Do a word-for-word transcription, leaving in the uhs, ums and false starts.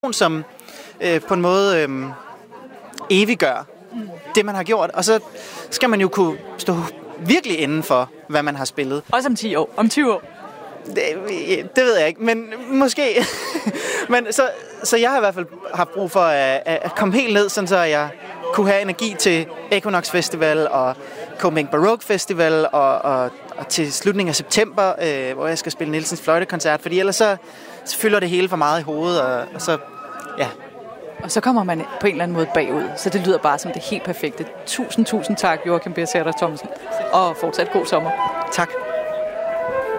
som øh, på en måde øh, eviggør det, man har gjort. Og så skal man jo kunne stå virkelig inden for, hvad man har spillet. Også om ti år, om tyve år. Det, det ved jeg ikke, men måske. men så, så jeg har i hvert fald haft brug for at, at komme helt ned, sådan så jeg kunne have energi til Equinox Festival og Copenhagen Baroque Festival og, og, og til slutningen af september, øh, hvor jeg skal spille Nielsens fløjtekoncert, fordi ellers så, så fylder det hele for meget i hovedet, og, og så, ja. Og så kommer man på en eller anden måde bagud, så det lyder bare som det helt perfekte. Tusind, tusind tak, Joachim B. Sæther Thomsen, og fortsat god sommer. Tak.